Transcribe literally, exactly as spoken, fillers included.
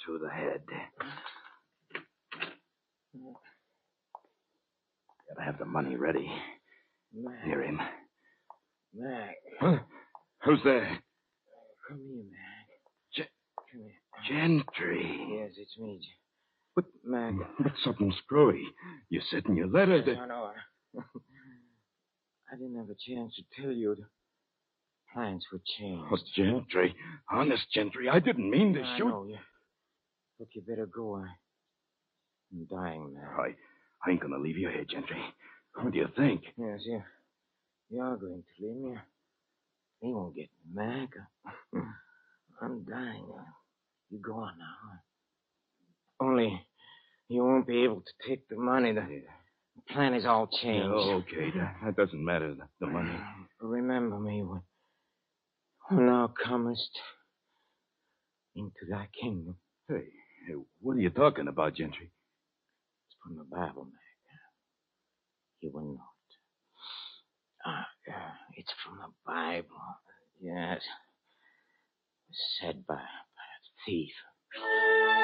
to the head. Gotta have the money ready. Mac. Near him. Mac. Huh? Who's there? Come here, Mac. Ge- Come here. Gentry. Yes, it's me. But, Mac. but something screwy. You said in your letter that... I know. I didn't have a chance to tell you. The plans were changed. Oh, Gentry. Honest, Gentry. I didn't mean to I shoot. know you. Look, you better go. I... I'm dying, Mac. I, I ain't gonna leave you here, Gentry. What do you think? Yes, you. You're going to leave me. He won't get me, Mac. I'm dying. You go on now. Only you won't be able to take the money. The plan is all changed. Yeah, okay, that, that doesn't matter, the, the money. Remember me when, when thou comest into thy kingdom. Hey, hey, what are you talking about, Gentry? It's from the Bible, Mac. You will know it. Ah, yeah, it's from the Bible. Yes. Said by, by a thief.